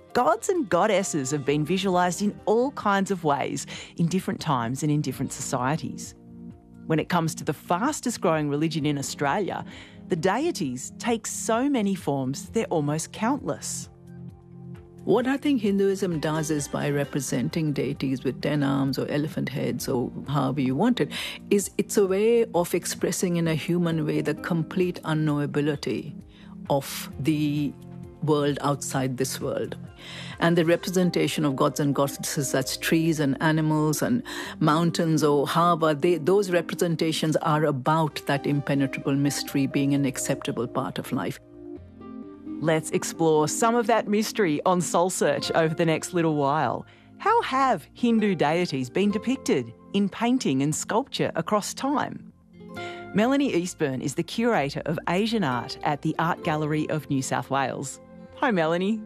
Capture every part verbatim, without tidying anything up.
Gods and goddesses have been visualised in all kinds of ways, in different times and in different societies. When it comes to the fastest growing religion in Australia, the deities take so many forms they're almost countless. What I think Hinduism does is, by representing deities with ten arms or elephant heads or however you want it, is it's a way of expressing in a human way the complete unknowability of the world outside this world. And the representation of gods and goddesses as trees and animals and mountains or harbour, they, those representations are about that impenetrable mystery being an acceptable part of life. Let's explore some of that mystery on Soul Search over the next little while. How have Hindu deities been depicted in painting and sculpture across time? Melanie Eastburn is the curator of Asian art at the Art Gallery of New South Wales. Hi, Melanie.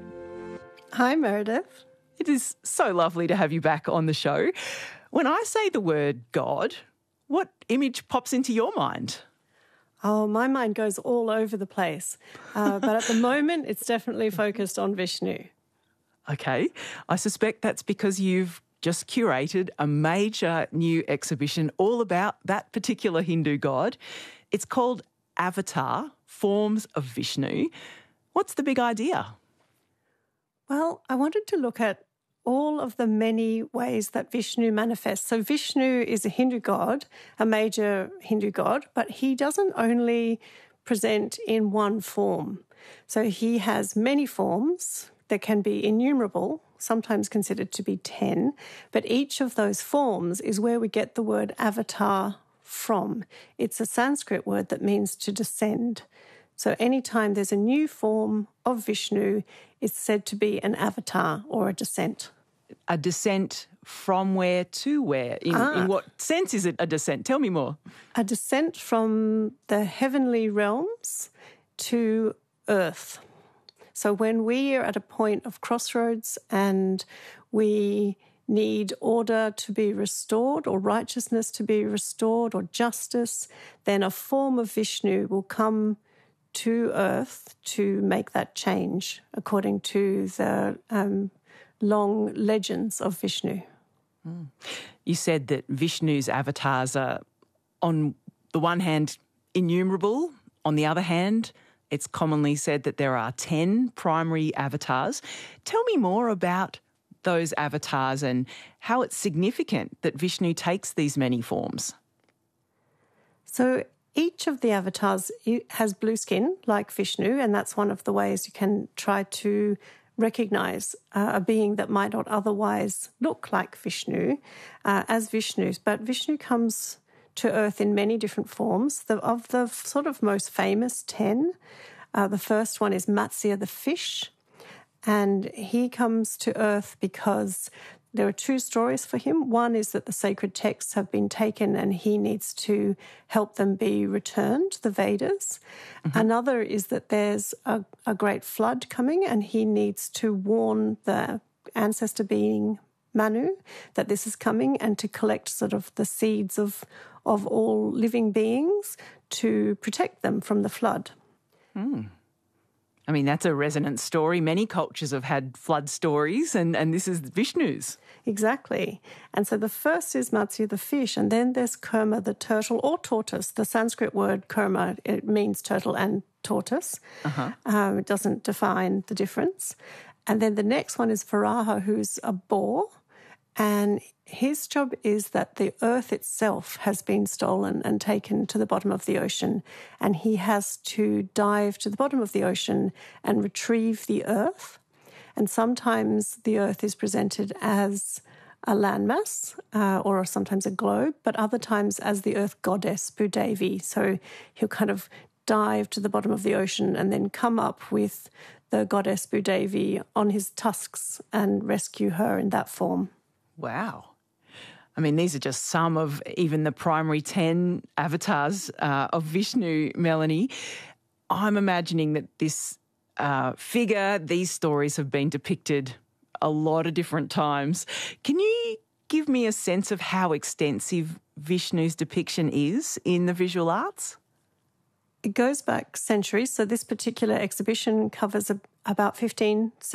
Hi, Meredith. It is so lovely to have you back on the show. When I say the word God, what image pops into your mind? Oh, my mind goes all over the place. Uh, but at the moment, it's definitely focused on Vishnu. Okay. I suspect that's because you've just curated a major new exhibition all about that particular Hindu god. It's called Avatar, Forms of Vishnu. What's the big idea? Well, I wanted to look at all of the many ways that Vishnu manifests. So Vishnu is a Hindu god, a major Hindu god, but he doesn't only present in one form. So he has many forms that can be innumerable, sometimes considered to be ten, but each of those forms is where we get the word avatar from. It's a Sanskrit word that means to descend. So anytime there's a new form of Vishnu, it's said to be an avatar or a descent. A descent from where to where? In, ah. in what sense is it a descent? Tell me more. A descent from the heavenly realms to earth. So when we are at a point of crossroads and we need order to be restored or righteousness to be restored or justice, then a form of Vishnu will come to earth to make that change, according to the um, long legends of Vishnu. Mm. You said that Vishnu's avatars are, on the one hand, innumerable. On the other hand, it's commonly said that there are ten primary avatars. Tell me more about those avatars and how it's significant that Vishnu takes these many forms. So each of the avatars has blue skin, like Vishnu, and that's one of the ways you can try to recognise uh, a being that might not otherwise look like Vishnu uh, as Vishnu. But Vishnu comes to earth in many different forms. The, of the sort of most famous ten, uh, the first one is Matsya the fish, and he comes to earth because there are two stories for him. One is that the sacred texts have been taken and he needs to help them be returned, the Vedas. Mm-hmm. Another is that there's a, a great flood coming and he needs to warn the ancestor being Manu that this is coming and to collect sort of the seeds of, of all living beings to protect them from the flood. Mm. I mean, that's a resonant story. Many cultures have had flood stories, and, and this is Vishnu's. Exactly. And so the first is Matsya the fish, and then there's Kurma the turtle or tortoise. The Sanskrit word Kurma, it means turtle and tortoise. Uh-huh. Um, it doesn't define the difference. And then the next one is Varaha, who's a boar. And his job is that the earth itself has been stolen and taken to the bottom of the ocean. And he has to dive to the bottom of the ocean and retrieve the earth. And sometimes the earth is presented as a landmass uh, or sometimes a globe, but other times as the earth goddess, Bhudevi. So he'll kind of dive to the bottom of the ocean and then come up with the goddess Bhudevi on his tusks and rescue her in that form. Wow. I mean, these are just some of even the primary ten avatars uh, of Vishnu, Melanie. I'm imagining that this uh, figure, these stories have been depicted a lot of different times. Can you give me a sense of how extensive Vishnu's depiction is in the visual arts? It goes back centuries. So this particular exhibition covers a, about fifteen